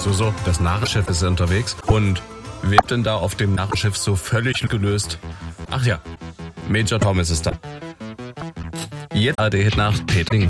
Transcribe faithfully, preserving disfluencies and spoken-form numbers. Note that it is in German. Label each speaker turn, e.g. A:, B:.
A: So, so, das Narrenschiff ist unterwegs. Und wer denn da auf dem Narrenschiff so völlig gelöst? Ach ja, Major Tom ist es da. Jetzt der Hit nach Petring.